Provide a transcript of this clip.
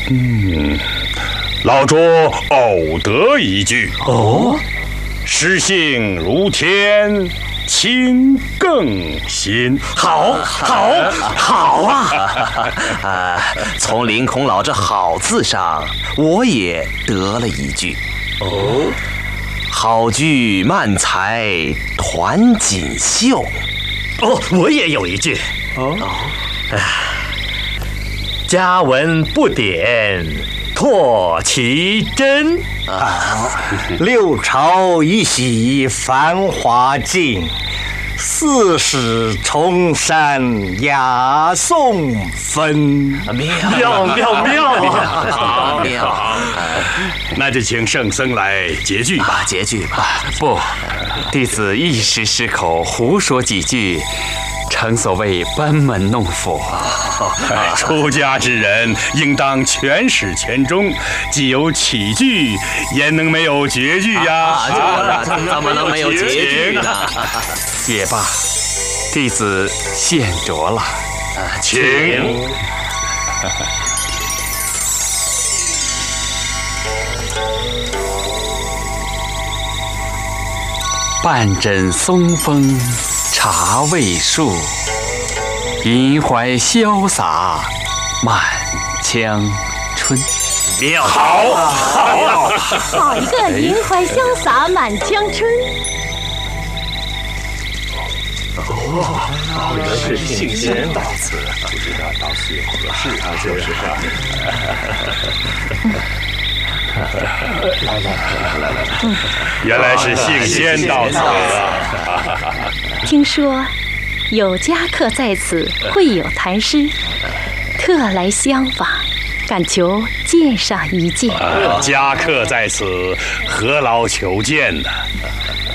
老拙偶得一句。 哦， 诗性如天，清更新。 好啊！ 从林孔老这好字上，我也得了一句。 哦， 好句慢才团锦绣。 哦，我也有一句。家文不典，拓其真。 六朝一夕繁华尽，四史重山雅颂纷。 妙妙！ 那就请圣僧来结句吧。 结句吧。 不，弟子一时失口，胡说几句，诚所谓班门弄斧。 出家之人应当全始全终，既有起句，焉能没有绝句呀？ 怎么能没有结句呢？ 也罢，弟子献拙了。 请。 半枕松风茶未数，银怀潇洒满腔春。 好一个银怀潇洒满腔春！ 原来是信仙到此，不知道到此合适啊，就是。来， 原来是信仙到此。 听说有家客在此会有谈诗，特来相访，敢求见上一见。 家客在此，何劳求见呢？